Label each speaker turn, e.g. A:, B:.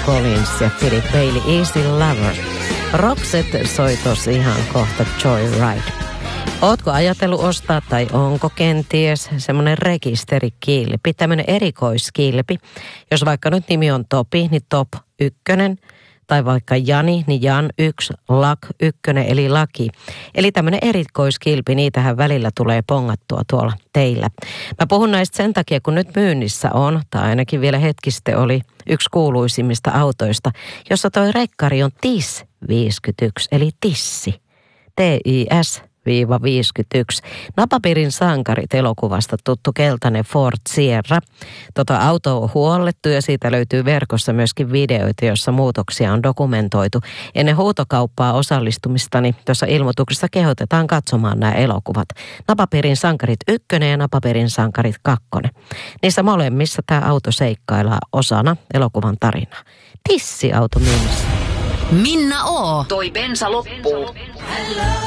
A: Collins ja Philip Bailey, Easy Lover. Roxette soi tossa ihan kohta Joyride. Ootko ajatellut ostaa tai onko kenties semmoinen rekisterikilpi, tämmöinen erikoiskilpi? Jos vaikka nyt nimi on Topi, niin Top 1, tai vaikka Jani, niin Jan 1, Lak 1, eli Laki. Eli tämmöinen erikoiskilpi, niitähän välillä tulee pongattua tuolla teillä. Mä puhun näistä sen takia, kun nyt myynnissä on, tai ainakin vielä hetki sitten oli yksi kuuluisimmista autoista, jossa toi rekkari on TIS 51, eli tissi. TIS 51. Napapiirin sankarit elokuvasta tuttu keltainen Ford Sierra. Auto on huollettu ja siitä löytyy verkossa myöskin videoita, joissa muutoksia on dokumentoitu. Ennen huutokauppaa osallistumistani tuossa ilmoituksessa kehotetaan katsomaan nämä elokuvat. Napapiirin sankarit 1 ja Napapiirin sankarit 2. Niissä molemmissa tämä auto seikkaillaan osana elokuvan tarinaa. Tissiauto myynnissä.
B: Minna O. Toi bensa loppuu.